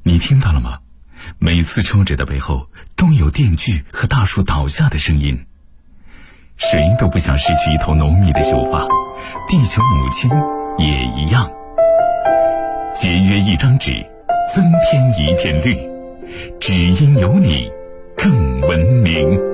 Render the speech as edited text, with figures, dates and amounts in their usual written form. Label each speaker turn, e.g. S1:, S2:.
S1: 你听到了吗？每次抽纸的背后都有电锯和大树倒下的声音。谁都不想失去一头浓密的秀发，地球母亲也一样。节约一张纸，增添一片绿，只因有你更文明。